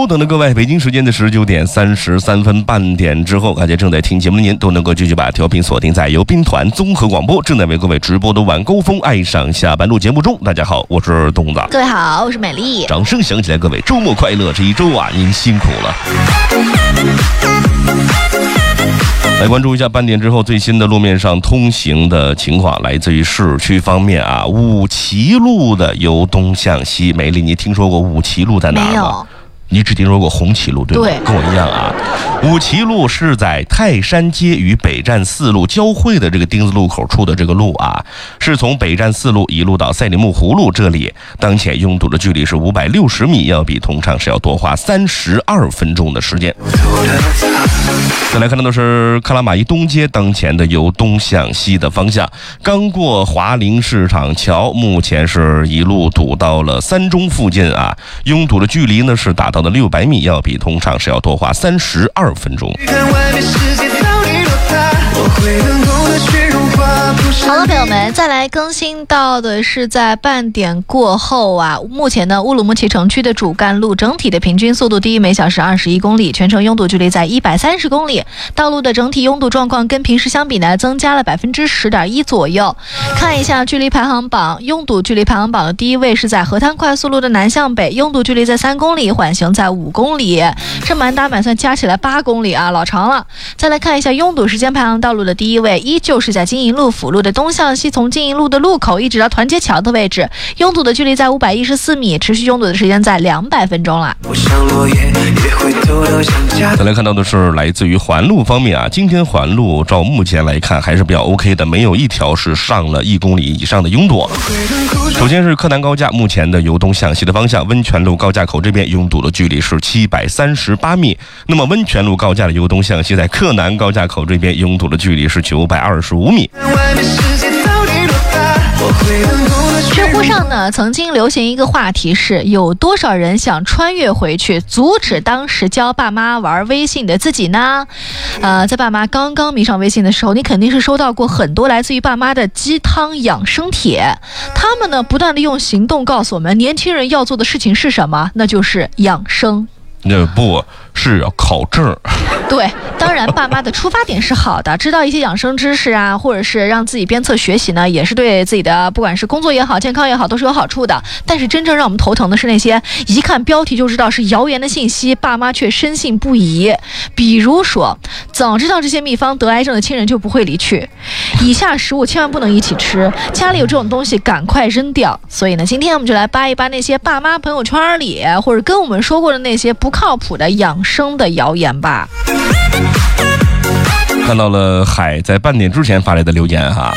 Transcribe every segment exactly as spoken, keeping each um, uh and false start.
好，等着各位，北京时间的十九点三十三分，半点之后，感谢正在听节目的您都能够继续把调频锁定在由兵团综合广播正在为各位直播的晚高峰爱上下班路节目中。大家好，我是东子。 各位好，我是美丽。 掌声响起来，各位周末快乐！这一周啊，您辛苦了。来关注一下半点之后最新的路面上通行的情况，来自于市区方面啊，五旗路的由东向西，美丽，你听说过五旗路在哪儿吗？ 没有。 你只听说过红旗路对吗？ 对， 跟我一样啊。五旗路是在泰山街与北站四路交汇的这个丁字路口处的这个路啊，是从北站四路一路到赛里木湖路这里，当前拥堵的距离是五百六十米，要比通常是要多花三十二分钟的时间。再来看到的是克拉玛依东街当前的由东向西的方向，刚过华林市场桥，目前是一路堵到了三中附近啊，拥堵的距离呢是达到了六百米，要比通常是要多花三十二分钟。 好了，朋友们，再来更新到的是在半点过后啊，目前呢乌鲁木齐城区的主干路整体的平均速度第一每小时二十一公里，全程拥堵距离在一百三十公里，道路的整体拥堵状况跟平时相比呢增加了百分之十点一左右。看一下距离排行榜，拥堵距离排行榜的第一位是在河滩快速路的南向北，拥堵距离在三公里，缓行在五公里，这满打满算加起来八公里啊，老长了。再来看一下拥堵时间排行道路的第一位，依旧是在金银路辅路的东向西，从金银路的路口一直到团结桥的位置，拥堵的距离在五百一十四米，持续拥堵的时间在两百分钟了。 再来看到的是来自于环路方面啊，今天环路照目前来看还是比较 OK 的，没有一条是上了一公里以上的拥堵。首先是柯南高架，目前的由东向西的方向，温泉路高架口这边拥堵的距离是七百三十八米，那么温泉路高架的由东向西，在柯南高架口这边拥堵的距离是九百二十五米。 知乎上呢曾经流行一个话题是，有多少人想穿越回去阻止当时教爸妈玩微信的自己呢？呃，在爸妈刚刚迷上微信的时候，你肯定是收到过很多来自于爸妈的鸡汤养生帖，他们呢不断的用行动告诉我们，年轻人要做的事情是什么？那就是养生。 那不是要考证。 对，当然爸妈的出发点是好的，知道一些养生知识啊，或者是让自己鞭策学习呢，也是对自己的不管是工作也好，健康也好，都是有好处的。但是真正让我们头疼的是那些一看标题就知道是谣言的信息，爸妈却深信不疑。比如说，早知道这些秘方，得癌症的亲人就不会离去，以下食物千万不能一起吃，家里有这种东西赶快扔掉。所以呢，今天我们就来扒一扒那些爸妈朋友圈里或者跟我们说过的那些不靠谱的养生的谣言吧。 看到了海在半点之前发来的留言哈，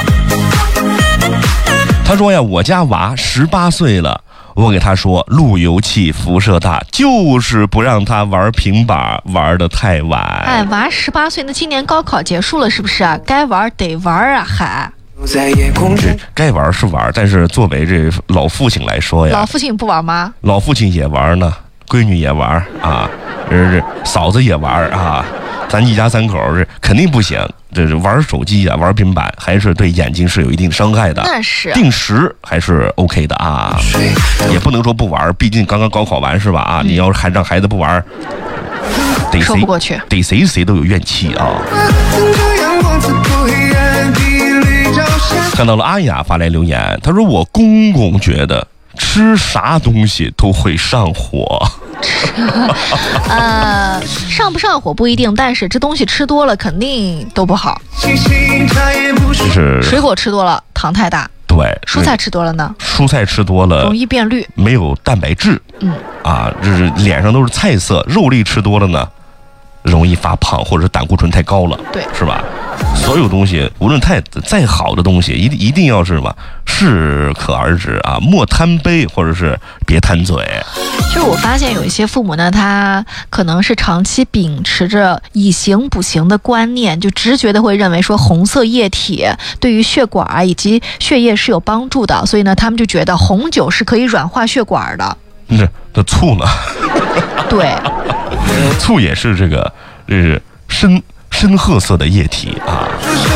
他说呀，我家娃十八岁了，我给他说路由器辐射大，就是不让他玩平板玩得太晚。 哎，娃十八岁，那今年高考结束了是不是啊？该玩得玩啊，海。 该玩是玩，但是作为这老父亲来说呀， 老父亲不玩吗？ 老父亲也玩呢，闺女也玩啊，这嫂子也玩啊，咱一家三口这肯定不行。这是玩手机啊，玩平板还是对眼睛是有一定伤害的。 那是定时还是 OK 的啊，也不能说不玩，毕竟刚刚高考完是吧？啊，你要是还让孩子不玩，得说不过去， 得谁谁都有怨气啊。看到了阿雅发来留言，他说我公公觉得吃啥东西都会上火。 呃，上不上火不一定，但是这东西吃多了肯定都不好。 就是水果吃多了糖太大， 对， 蔬菜吃多了呢， 蔬菜吃多了容易变绿， 没有蛋白质， 嗯， 啊，就是脸上都是菜色。肉类吃多了呢，容易发胖，或者是胆固醇太高了， 对， 是吧？所有东西，无论太再好的东西，一定一定要是什么适可而止啊，莫贪杯，或者是别贪嘴。 就是我发现有一些父母呢，他可能是长期秉持着以形补形的观念，就直觉的会认为说红色液体对于血管啊以及血液是有帮助的，所以呢，他们就觉得红酒是可以软化血管的。 那那醋呢？ 对， 醋也是这个，这是深深褐色的液体啊。